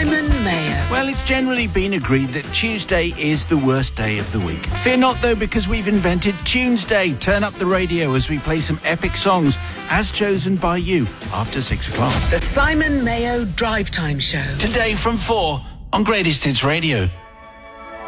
Simon Mayo. Well, it's generally been agreed that Tuesday is the worst day of the week. Fear not, though, because we've invented Tuesday. Turn up the radio as we play some epic songs, as chosen by you, after 6 o'clock. The Simon Mayo Drive Time Show. Today from 4 on Greatest Hits Radio.